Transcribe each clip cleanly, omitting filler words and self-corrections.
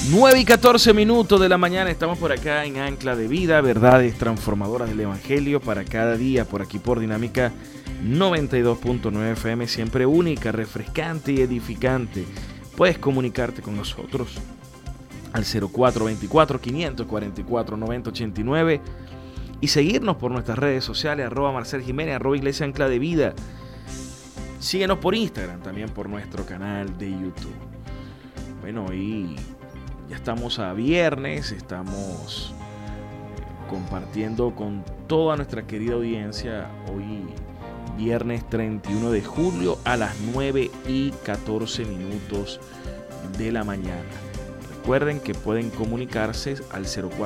9:14 de la mañana, estamos por acá en Ancla de Vida, verdades transformadoras del Evangelio para cada día, por aquí por Dinámica 92.9 FM, siempre única, refrescante y edificante. Puedes comunicarte con nosotros al 0424-544-9089 y seguirnos por nuestras redes sociales, @MarcelJiménez, @Iglesia Ancla de Vida. Síguenos por Instagram, también por nuestro canal de YouTube. Bueno, y ya estamos a viernes, estamos compartiendo con toda nuestra querida audiencia hoy viernes 31 de julio a las 9:14 de la mañana. Recuerden que pueden comunicarse al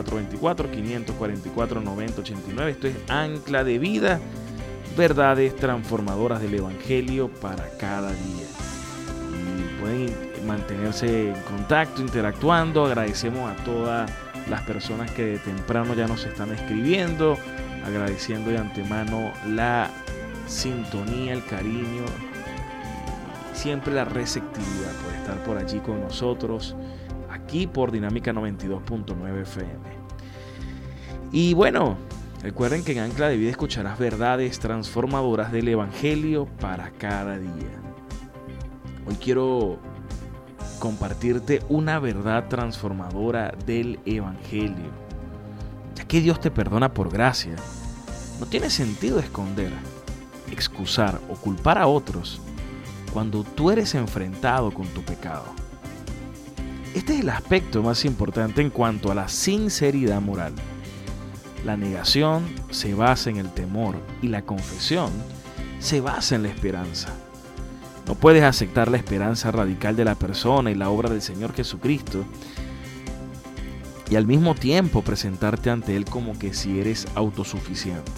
0424-544-9089. Esto es Ancla de Vida, verdades transformadoras del Evangelio para cada día. Y pueden mantenerse en contacto, interactuando. Agradecemos a todas las personas que de temprano ya nos están escribiendo, agradeciendo de antemano la sintonía, el cariño, siempre la receptividad por estar por allí con nosotros, aquí por Dinámica 92.9 FM. Y bueno, recuerden que en Ancla de Vida escucharás verdades transformadoras del Evangelio para cada día. Hoy quiero compartirte una verdad transformadora del Evangelio. Ya que Dios te perdona por gracia, no tiene sentido esconder, excusar o culpar a otros cuando tú eres enfrentado con tu pecado. Este es el aspecto más importante en cuanto a la sinceridad moral. La negación se basa en el temor y la confesión se basa en la esperanza. No puedes aceptar la esperanza radical de la persona y la obra del Señor Jesucristo y al mismo tiempo presentarte ante Él como que si eres autosuficiente.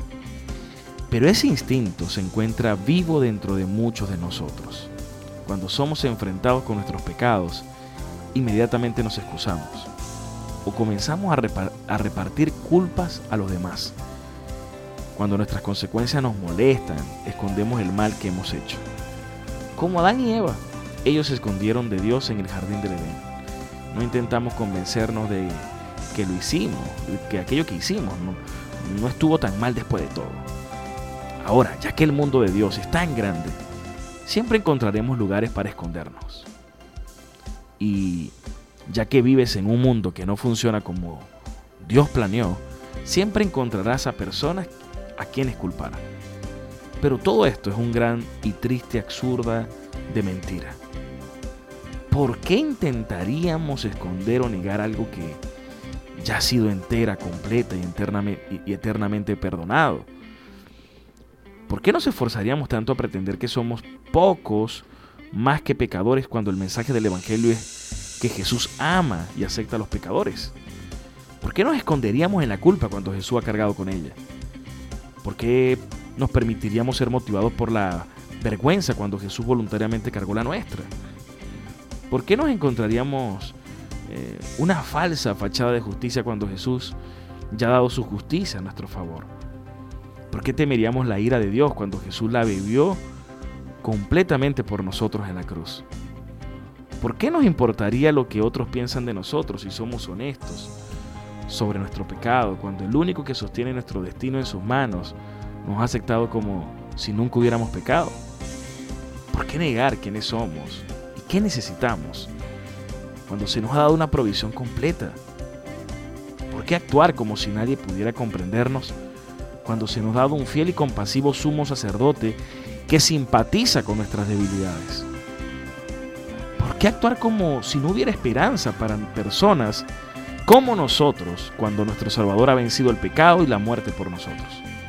Pero ese instinto se encuentra vivo dentro de muchos de nosotros. Cuando somos enfrentados con nuestros pecados, inmediatamente nos excusamos o comenzamos a repartir culpas a los demás. Cuando nuestras consecuencias nos molestan, escondemos el mal que hemos hecho. Como Adán y Eva, ellos se escondieron de Dios en el jardín del Edén. No intentamos convencernos de que lo hicimos, que aquello que hicimos no estuvo tan mal después de todo. Ahora, ya que el mundo de Dios es tan grande, siempre encontraremos lugares para escondernos. Y ya que vives en un mundo que no funciona como Dios planeó, siempre encontrarás a personas a quienes culpar. Pero todo esto es un gran y triste absurda de mentira. ¿Por qué intentaríamos esconder o negar algo que ya ha sido entera, completa y eternamente perdonado? ¿Por qué nos esforzaríamos tanto a pretender que somos pocos más que pecadores cuando el mensaje del Evangelio es que Jesús ama y acepta a los pecadores? ¿Por qué nos esconderíamos en la culpa cuando Jesús ha cargado con ella? ¿Por qué nos permitiríamos ser motivados por la vergüenza cuando Jesús voluntariamente cargó la nuestra? ¿Por qué nos encontraríamos una falsa fachada de justicia cuando Jesús ya ha dado su justicia a nuestro favor? ¿Por qué temeríamos la ira de Dios cuando Jesús la bebió completamente por nosotros en la cruz? ¿Por qué nos importaría lo que otros piensan de nosotros si somos honestos sobre nuestro pecado cuando el único que sostiene nuestro destino en sus manos nos ha aceptado como si nunca hubiéramos pecado? ¿Por qué negar quiénes somos y qué necesitamos cuando se nos ha dado una provisión completa? ¿Por qué actuar como si nadie pudiera comprendernos cuando se nos ha dado un fiel y compasivo sumo sacerdote que simpatiza con nuestras debilidades? ¿Por qué actuar como si no hubiera esperanza para personas como nosotros cuando nuestro Salvador ha vencido el pecado y la muerte por nosotros?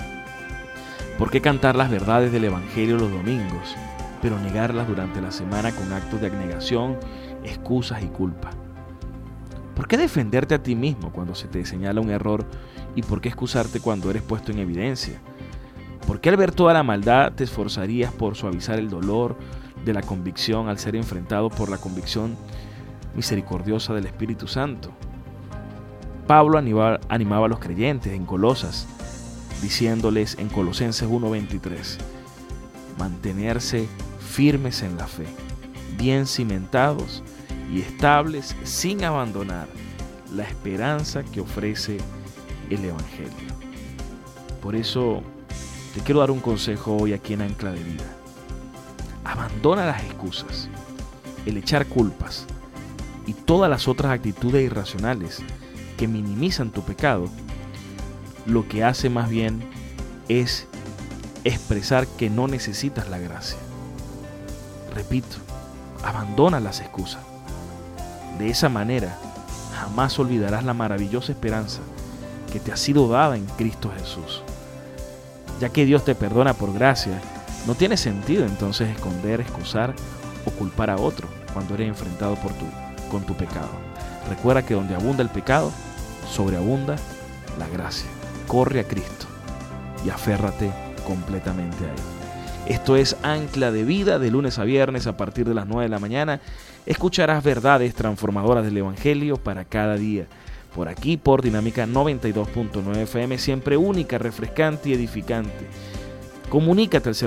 ¿Por qué cantar las verdades del Evangelio los domingos, pero negarlas durante la semana con actos de abnegación, excusas y culpa? ¿Por qué defenderte a ti mismo cuando se te señala un error y por qué excusarte cuando eres puesto en evidencia? ¿Por qué al ver toda la maldad te esforzarías por suavizar el dolor de la convicción al ser enfrentado por la convicción misericordiosa del Espíritu Santo? Pablo animaba a los creyentes en Colosas, diciéndoles en Colosenses 1:23, mantenerse firmes en la fe, bien cimentados y estables sin abandonar la esperanza que ofrece el Evangelio. Por eso te quiero dar un consejo hoy aquí en Ancla de Vida. Abandona las excusas, el echar culpas y todas las otras actitudes irracionales que minimizan tu pecado. Lo que hace más bien es expresar que no necesitas la gracia. Repito, abandona las excusas. De esa manera, jamás olvidarás la maravillosa esperanza que te ha sido dada en Cristo Jesús. Ya que Dios te perdona por gracia, no tiene sentido entonces esconder, excusar o culpar a otro cuando eres enfrentado con tu pecado. Recuerda que donde abunda el pecado, sobreabunda la gracia. Corre a Cristo y aférrate completamente a Él. Esto es Ancla de Vida, de lunes a viernes a partir de las 9 de la mañana. Escucharás verdades transformadoras del Evangelio para cada día. Por aquí, por Dinámica 92.9 FM, siempre única, refrescante y edificante. Comunícate al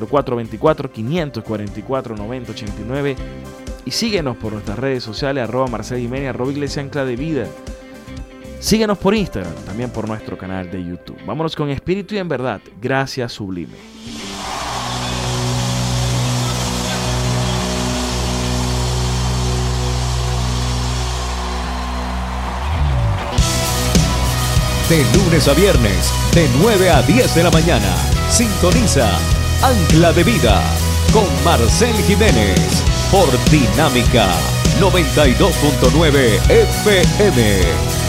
0424-544-9089 y síguenos por nuestras redes sociales, @MarcelJiménez, @Iglesia Ancla de Vida. Síguenos por Instagram, también por nuestro canal de YouTube. Vámonos con Espíritu y en Verdad, Gracia Sublime. De lunes a viernes, de 9 a 10 de la mañana. Sintoniza Ancla de Vida con Marcel Jiménez por Dinámica 92.9 FM.